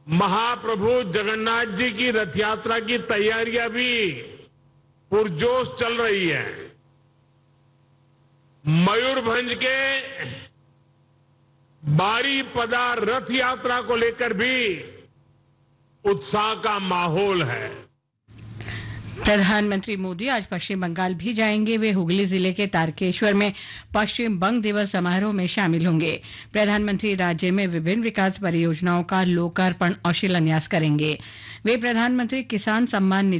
महाप्रभु जगन्नाथ जी की रथ यात्रा की तैयारियां भी पुरजोश चल रही है। मयूरभंज के बारीपदा रथ यात्रा को लेकर भी उत्साह का माहौल है। प्रधानमंत्री मोदी आज पश्चिम बंगाल भी जाएंगे। वे हुगली जिले के तारकेश्वर में पश्चिम बंग दिवस समारोह में शामिल होंगे। प्रधानमंत्री राज्य में विभिन्न विकास परियोजनाओं का लोकार्पण और शिलान्यास करेंगे। वे प्रधानमंत्री किसान सम्मान निधि